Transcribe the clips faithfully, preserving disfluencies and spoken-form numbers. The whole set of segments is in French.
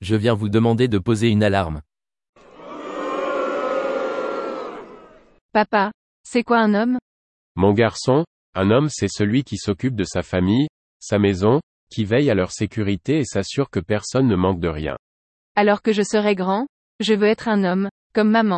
Je viens vous demander de poser une alarme. Papa, c'est quoi un homme? Mon garçon, un homme c'est celui qui s'occupe de sa famille, sa maison, qui veille à leur sécurité et s'assure que personne ne manque de rien. Alors que je serai grand, je veux être un homme, comme maman.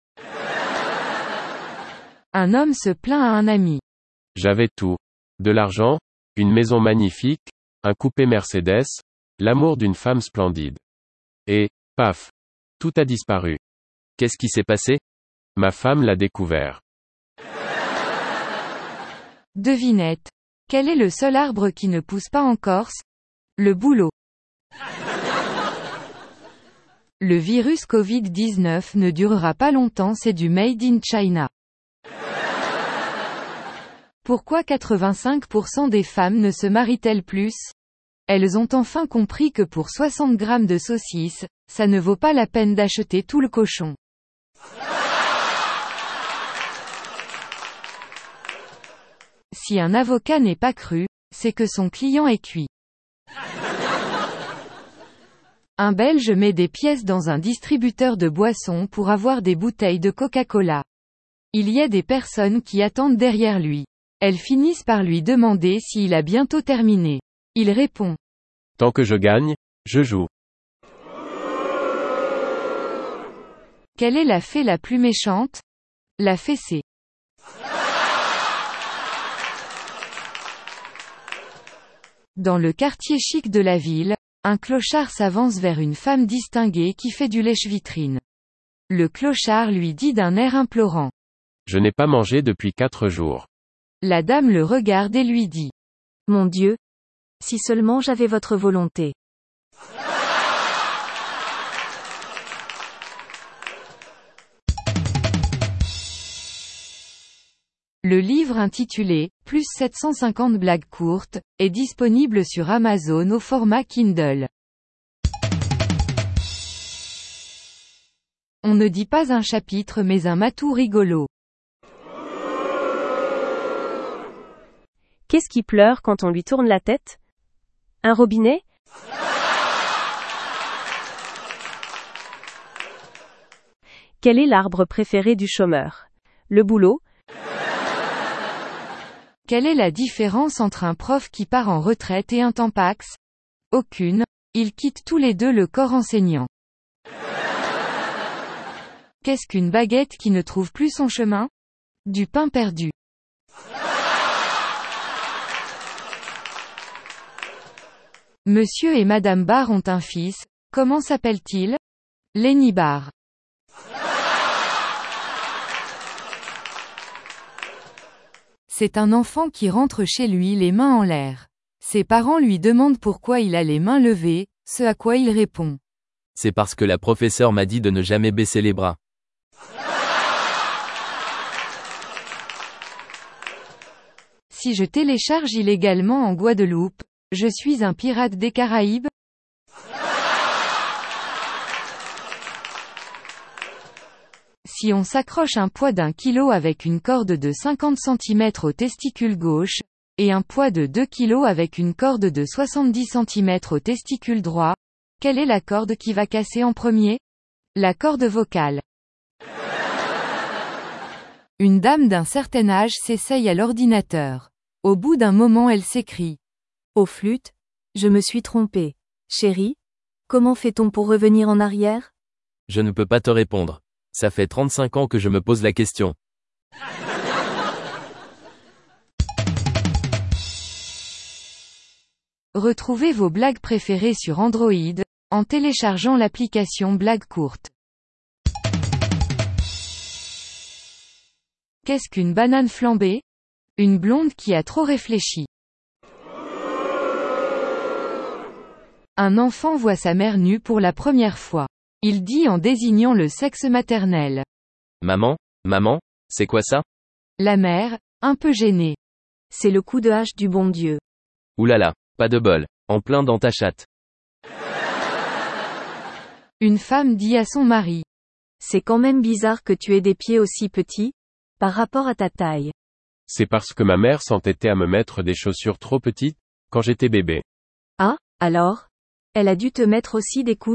Un homme se plaint à un ami. J'avais tout. De l'argent, une maison magnifique, un coupé Mercedes, l'amour d'une femme splendide. Et, paf, tout a disparu. Qu'est-ce qui s'est passé? Ma femme l'a découvert. Devinette. Quel est le seul arbre qui ne pousse pas en Corse? Le bouleau. Le virus covid dix-neuf ne durera pas longtemps, c'est du Made in China. Pourquoi quatre-vingt-cinq pour cent des femmes ne se marient-elles plus? Elles ont enfin compris que pour soixante grammes de saucisses, ça ne vaut pas la peine d'acheter tout le cochon. Si un avocat n'est pas cru, c'est que son client est cuit. Un Belge met des pièces dans un distributeur de boissons pour avoir des bouteilles de Coca-Cola. Il y a des personnes qui attendent derrière lui. Elles finissent par lui demander s'il a bientôt terminé. Il répond. Tant que je gagne, je joue. Quelle est la fée la plus méchante? La fessée. Dans le quartier chic de la ville, un clochard s'avance vers une femme distinguée qui fait du lèche-vitrine. Le clochard lui dit d'un air implorant. Je n'ai pas mangé depuis quatre jours. La dame le regarde et lui dit. Mon Dieu! Si seulement j'avais votre volonté. Le livre intitulé « Plus sept cent cinquante blagues courtes » est disponible sur Amazon au format Kindle. On ne dit pas un chapitre mais un matou rigolo. Qu'est-ce qui pleure quand on lui tourne la tête? Un robinet? Quel est l'arbre préféré du chômeur? Le boulot? Quelle est la différence entre un prof qui part en retraite et un tampax? Aucune. Ils quittent tous les deux le corps enseignant. Qu'est-ce qu'une baguette qui ne trouve plus son chemin? Du pain perdu. Monsieur et Madame Barr ont un fils, comment s'appelle-t-il? Lenny Barr. C'est un enfant qui rentre chez lui les mains en l'air. Ses parents lui demandent pourquoi il a les mains levées, ce à quoi il répond. C'est parce que la professeure m'a dit de ne jamais baisser les bras. Si je télécharge illégalement en Guadeloupe, je suis un pirate des Caraïbes? Si on s'accroche un poids d'un kilo avec une corde de cinquante centimètres au testicule gauche, et un poids de deux kilos avec une corde de soixante-dix centimètres au testicule droit, quelle est la corde qui va casser en premier? La corde vocale. Une dame d'un certain âge s'essaye à l'ordinateur. Au bout d'un moment elle s'écrie. Au flûte, je me suis trompée. Chérie, comment fait-on pour revenir en arrière? Je ne peux pas te répondre. Ça fait trente-cinq ans que je me pose la question. Retrouvez vos blagues préférées sur Android, en téléchargeant l'application Blagues courtes. Qu'est-ce qu'une banane flambée? Une blonde qui a trop réfléchi. Un enfant voit sa mère nue pour la première fois. Il dit en désignant le sexe maternel. Maman, maman, c'est quoi ça? La mère, un peu gênée. C'est le coup de hache du bon Dieu. Oulala, pas de bol, en plein dans ta chatte. Une femme dit à son mari. C'est quand même bizarre que tu aies des pieds aussi petits, par rapport à ta taille. C'est parce que ma mère s'entêtait à me mettre des chaussures trop petites, quand j'étais bébé. Ah, alors? Elle a dû te mettre aussi des couches